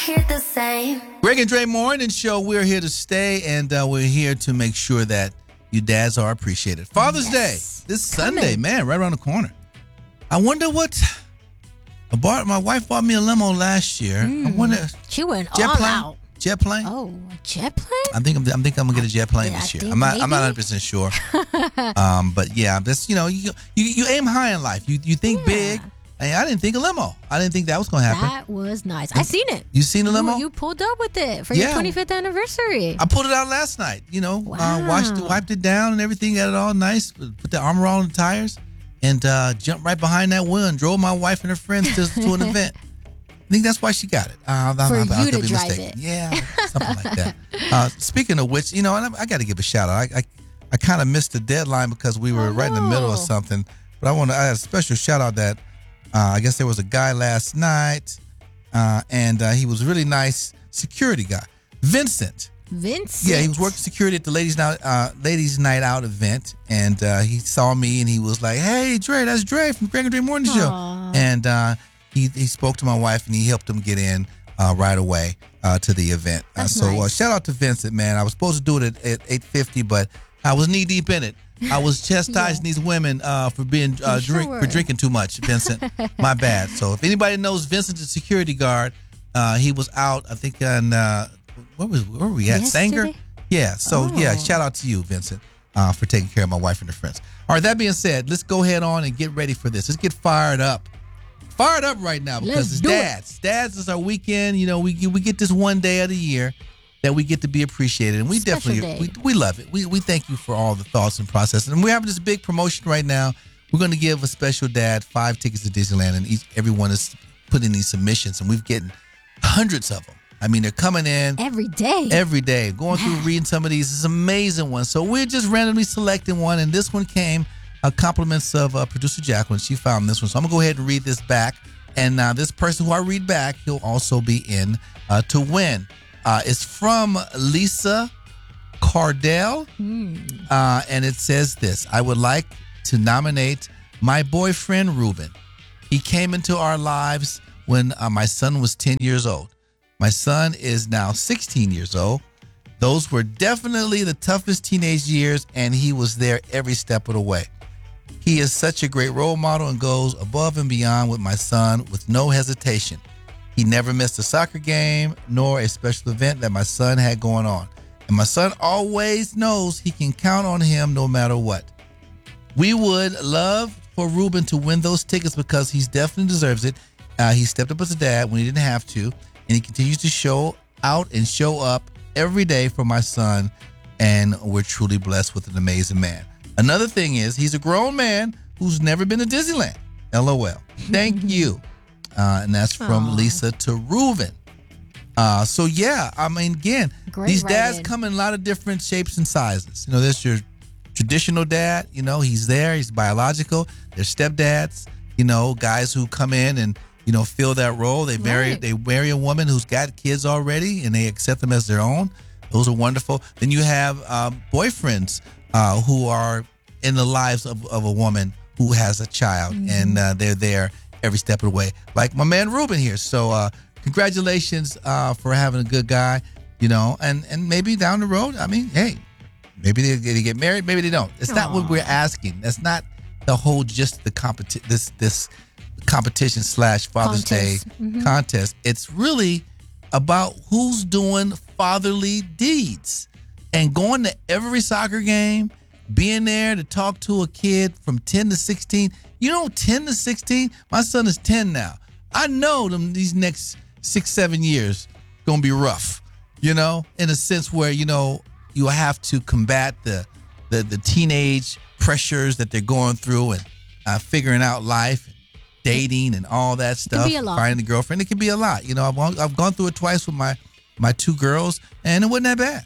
hear the same. Greg and Dre Morning Show. We're here to stay, and we're here to make sure that you dads are appreciated. Father's Day this Sunday, man, right around the corner. I wonder what my wife bought me a limo last year. I wonder. She went jet all plane? out. Jet plane? Oh, a jet plane? I think I'm gonna get a jet plane Yeah, this I year. think I'm not maybe. 100% sure. But yeah, that's you aim high in life. You think big. And I didn't think a limo. I didn't think that was gonna happen. That was nice. I seen it. You seen the limo? You pulled up with it for your 25th anniversary. I pulled it out last night. Wow. Wiped it down and everything. Got it all nice. Put the armor on the tires, and jumped right behind that wheel and drove my wife and her friends to an event. I think that's why she got it. For you to drive it. Yeah, something like that. Speaking of which, and I got to give a shout out. I kind of missed the deadline because we were right in the middle of something. But I had a special shout out that I guess there was a guy last night, and he was a really nice security guy, Vincent. Vincent? Yeah, he was working security at the Ladies Night Out event, and he saw me and he was like, "Hey, Dre, that's Dre from Greg and Dre Morning Show." And he spoke to my wife and he helped him get in right away to the event. So nice. shout out to Vincent, man. I was supposed to do it at 8:50, but I was knee deep in it. I was chastising these women for being for drinking too much, Vincent. My bad. So if anybody knows Vincent, the security guard, he was out. I think on where were we at? Sanger. Yeah. So shout out to you, Vincent, for taking care of my wife and her friends. All right. That being said, let's go ahead on and get ready for this. Let's get fired up. Fired up right now because it's dads. Dads is our weekend. We get this one day of the year that we get to be appreciated, and we definitely we love it. We thank you for all the thoughts and processes. And we're having this big promotion right now. We're going to give a special dad 5 tickets to Disneyland, and everyone is putting these submissions, and we've getting hundreds of them. I mean, they're coming in every day, going through reading some of these. It's amazing ones. So we're just randomly selecting one, and this one came compliments of producer Jacqueline. She found this one, so I'm gonna go ahead and read this back. And this person who I read back, he'll also be in to win. It's from Lisa Cardell, and it says this: I would like to nominate my boyfriend Ruben. He came into our lives when my son was 10 years old. My son is now 16 years old. Those were definitely the toughest teenage years, and he was there every step of the way. He is such a great role model and goes above and beyond with my son with no hesitation. He never missed a soccer game nor a special event that my son had going on. And my son always knows he can count on him no matter what. We would love for Ruben to win those tickets because he definitely deserves it. He stepped up as a dad when he didn't have to, and he continues to show out and show up every day for my son, and we're truly blessed with an amazing man. Another thing is he's a grown man who's never been to Disneyland. LOL. Thank you. And that's from Lisa to Reuven. So yeah, I mean, again, these dads come in a lot of different shapes and sizes. There's your traditional dad, he's there, he's biological. There's stepdads, guys who come in and, fill that role. They marry a woman who's got kids already and they accept them as their own. Those are wonderful. Then you have boyfriends who are in the lives of a woman who has a child, and they're there every step of the way, like my man Ruben here. So congratulations for having a good guy, and maybe down the road, I mean, hey, maybe they get married, maybe they don't. It's not what we're asking. That's not the whole just the this competition / Father's Day contest. It's really about who's doing fatherly deeds and going to every soccer game, being there to talk to a kid from 10 to 16. 10 to 16, my son is 10 now. I know these next 6-7 years going to be rough, in a sense where, you have to combat the teenage pressures that they're going through and figuring out life, dating and all that stuff. It can be a lot. Finding a girlfriend, it can be a lot. I've gone through it twice with my 2 girls, and it wasn't that bad.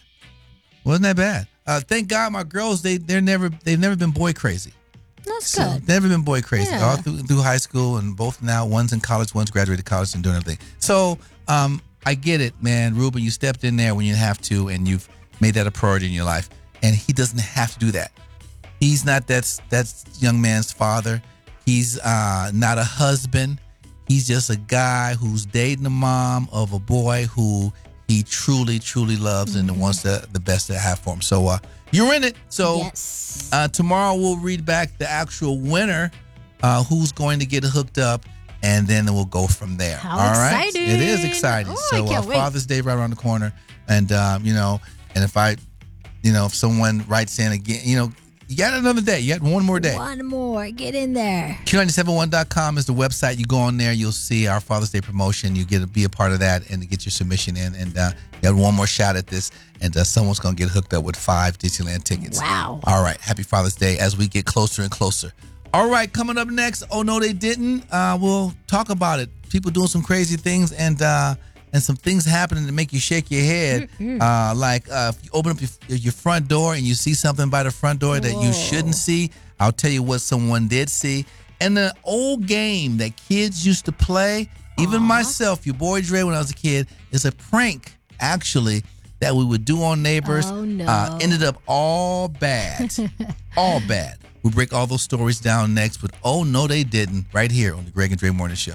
Thank God my girls, they've never been boy crazy. That's good. Never been boy crazy. Yeah. All through high school, and both now, one's in college, one's graduated college and doing everything. So I get it, man. Ruben, you stepped in there when you have to, and you've made that a priority in your life. And he doesn't have to do that. He's not that young man's father. He's not a husband. He's just a guy who's dating the mom of a boy who he truly, truly loves and wants the best to have for him. So you're in it. So yes. Tomorrow we'll read back the actual winner, who's going to get hooked up, and then we'll go from there. How all right? exciting. It is exciting. Oh, so I can't wait. Father's Day right around the corner. And, and if someone writes in again, you got another day. You got one more day. One more. Get in there. Q971.com is the website. You go on there, you'll see our Father's Day promotion. You get to be a part of that and get your submission in. And you got one more shot at this. And someone's going to get hooked up with 5 Disneyland tickets. Wow. All right. Happy Father's Day as we get closer and closer. All right. Coming up next, Oh No They Didn't. We'll talk about it. People doing some crazy things and some things happening to make you shake your head. Like if you open up your front door and you see something by the front door that you shouldn't see, I'll tell you what someone did see. And the old game that kids used to play, even myself, your boy Dre when I was a kid, is a prank, actually, that we would do on neighbors. Oh, no. Ended up all bad. All bad. We'll break all those stories down next with Oh No They Didn't right here on the Greg and Dre Morning Show.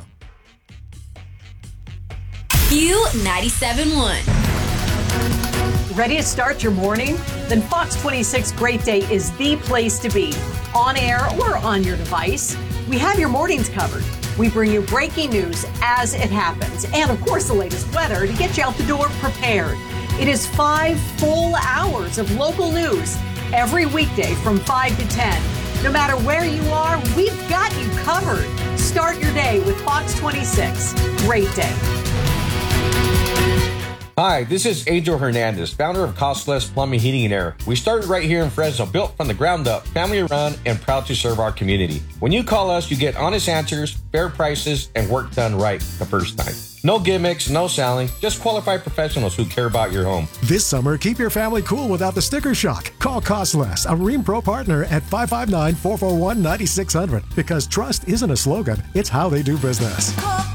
Q97.1. Ready to start your morning? Then Fox 26 Great Day is the place to be. On air or on your device, we have your mornings covered. We bring you breaking news as it happens. And of course, the latest weather to get you out the door prepared. It is 5 full hours of local news every weekday from 5 to 10. No matter where you are, we've got you covered. Start your day with Fox 26 Great Day. Hi, this is Adriel Hernandez, founder of Costless Plumbing, Heating, and Air. We started right here in Fresno, built from the ground up, family run, and proud to serve our community. When you call us, you get honest answers, fair prices, and work done right the first time. No gimmicks, no selling, just qualified professionals who care about your home. This summer, keep your family cool without the sticker shock. Call Costless, a Rheem Pro partner at 559-441-9600 because trust isn't a slogan, it's how they do business. Call